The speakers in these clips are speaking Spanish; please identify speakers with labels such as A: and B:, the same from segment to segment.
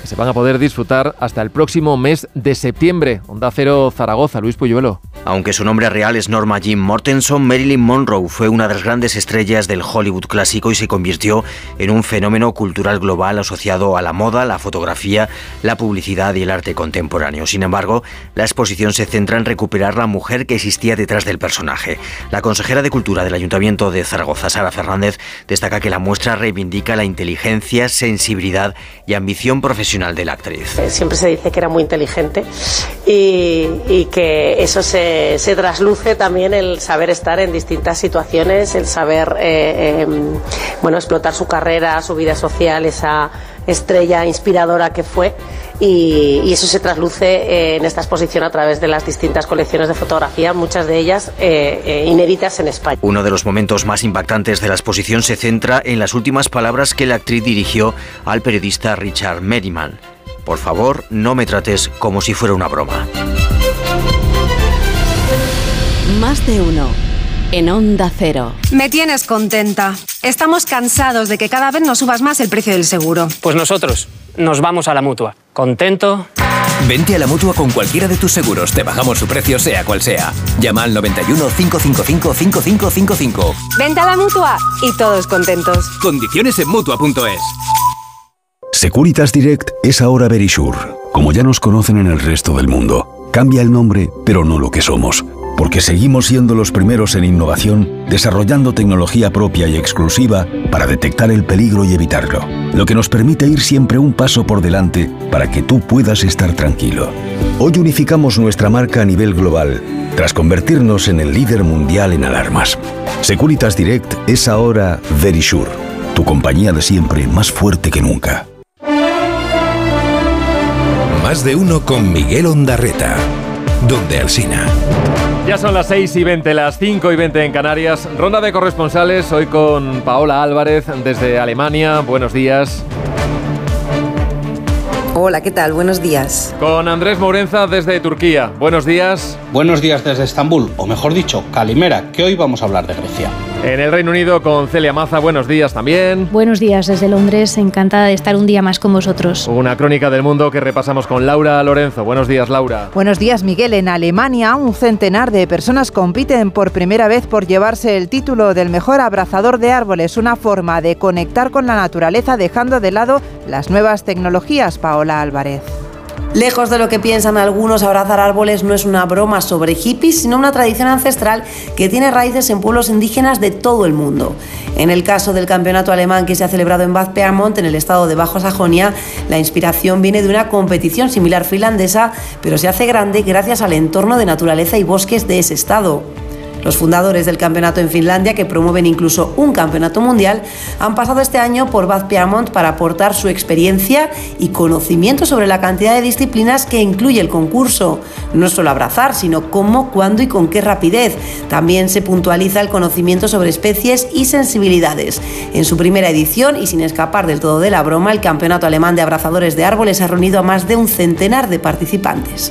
A: que se van a poder disfrutar hasta el próximo mes de septiembre. Onda Cero Zaragoza, Luis Puyuelo.
B: Aunque su nombre real es Norma Jean Mortenson, Marilyn Monroe fue una de las grandes estrellas del Hollywood clásico y se convirtió en un fenómeno cultural global asociado a la moda, la fotografía, la publicidad y el arte contemporáneo. Sin embargo, la exposición se centra en recuperar la mujer que existía detrás del personaje. La consejera de Cultura del Ayuntamiento de Zaragoza, Sara Fernández, destaca que la muestra reivindica la inteligencia, sensibilidad y ambición profesional de la actriz.
C: Siempre se dice que era muy inteligente y que eso se trasluce también el saber estar en distintas situaciones, el saber explotar su carrera, su vida social, esa estrella inspiradora que fue, y eso se trasluce en esta exposición a través de las distintas colecciones de fotografía, muchas de ellas inéditas en España.
B: Uno de los momentos más impactantes de la exposición se centra en las últimas palabras que la actriz dirigió al periodista Richard Merriman: por favor, no me trates como si fuera una broma.
D: Más de uno en Onda Cero.
E: Me tienes contenta. Estamos cansados de que cada vez nos subas más el precio del seguro.
F: Pues nosotros nos vamos a la Mutua. ¿Contento?
G: Vente a la Mutua con cualquiera de tus seguros. Te bajamos su precio sea cual sea. Llama al 91 555 5555.
E: Vente a la Mutua y todos contentos.
G: Condiciones en Mutua.es.
H: Securitas Direct es ahora Verisure. Como ya nos conocen en el resto del mundo, cambia el nombre, pero no lo que somos. Porque seguimos siendo los primeros en innovación, desarrollando tecnología propia y exclusiva para detectar el peligro y evitarlo. Lo que nos permite ir siempre un paso por delante para que tú puedas estar tranquilo. Hoy unificamos nuestra marca a nivel global, tras convertirnos en el líder mundial en alarmas. Securitas Direct es ahora Verisure, tu compañía de siempre más fuerte que nunca.
I: Más de uno con Miguel Ondarreta. Donde Alsina.
A: Ya son las 6:20, las 5:20 en Canarias. Ronda de corresponsales, hoy con Paola Álvarez desde Alemania. Buenos días.
J: Hola, ¿qué tal? Buenos días.
A: Con Andrés Mourenza desde Turquía. Buenos días.
K: Buenos días desde Estambul, o mejor dicho, Kalimera, que hoy vamos a hablar de Grecia.
A: En el Reino Unido con Celia Maza, buenos días también.
L: Buenos días desde Londres, encantada de estar un día más con vosotros.
A: Una crónica del mundo que repasamos con Laura Lorenzo. Buenos días, Laura.
M: Buenos días, Miguel. En Alemania, un centenar de personas compiten por primera vez por llevarse el título del mejor abrazador de árboles, una forma de conectar con la naturaleza dejando de lado las nuevas tecnologías. Paola Álvarez.
J: Lejos de lo que piensan algunos, abrazar árboles no es una broma sobre hippies, sino una tradición ancestral que tiene raíces en pueblos indígenas de todo el mundo. En el caso del campeonato alemán que se ha celebrado en Bad Pyrmont, en el estado de Baja Sajonia, la inspiración viene de una competición similar finlandesa, pero se hace grande gracias al entorno de naturaleza y bosques de ese estado. Los fundadores del campeonato en Finlandia, que promueven incluso un campeonato mundial, han pasado este año por Bad Pyrmont para aportar su experiencia y conocimiento sobre la cantidad de disciplinas que incluye el concurso. No solo abrazar, sino cómo, cuándo y con qué rapidez. También se puntualiza el conocimiento sobre especies y sensibilidades. En su primera edición, y sin escapar del todo de la broma, el campeonato alemán de abrazadores de árboles ha reunido a más de un centenar de participantes.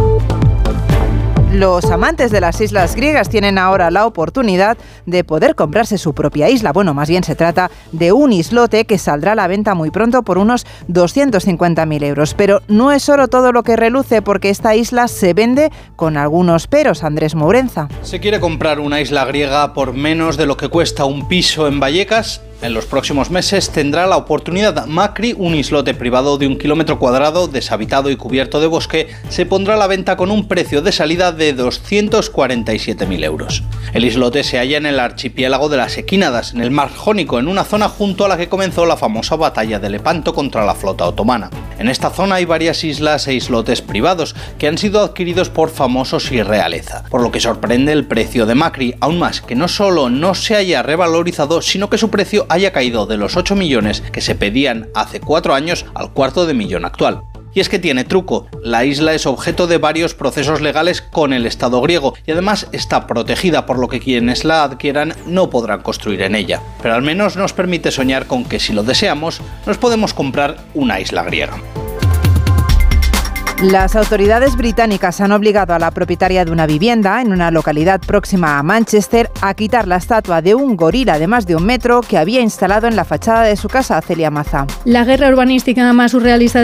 M: Los amantes de las islas griegas tienen ahora la oportunidad de poder comprarse su propia isla. Bueno, más bien se trata de un islote que saldrá a la venta muy pronto por unos 250.000 euros. Pero no es oro todo lo que reluce, porque esta isla se vende con algunos peros. Andrés Mourenza.
K: Se quiere comprar una isla griega por menos de lo que cuesta un piso en Vallecas. En los próximos meses tendrá la oportunidad Macri, un islote privado de 1 kilómetro cuadrado, deshabitado y cubierto de bosque, se pondrá a la venta con un precio de salida de 247.000 euros. El islote se halla en el archipiélago de las Equínadas, en el Mar Jónico, en una zona junto a la que comenzó la famosa batalla de Lepanto contra la flota otomana. En esta zona hay varias islas e islotes privados que han sido adquiridos por famosos y realeza, por lo que sorprende el precio de Macri, aún más que no solo no se haya revalorizado, sino que su precio haya caído de los 8 millones que se pedían hace 4 años al $250.000 actual. Y es que tiene truco, la isla es objeto de varios procesos legales con el Estado griego y además está protegida, por lo que quienes la adquieran no podrán construir en ella. Pero al menos nos permite soñar con que si lo deseamos, nos podemos comprar una isla griega.
M: Las autoridades británicas han obligado a la propietaria de una vivienda en una localidad próxima a Manchester a quitar la estatua de un gorila de más de 1 metro que había instalado en la fachada de su casa. Celia Maza.
L: La guerra urbanística más surrealista